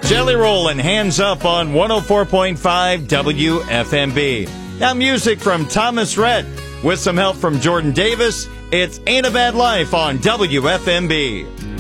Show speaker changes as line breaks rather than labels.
Jelly Roll and Hands Up on 104.5 WFMB. Now music from Thomas Rhett with some help from Jordan Davis. It's Ain't a Bad Life on WFMB.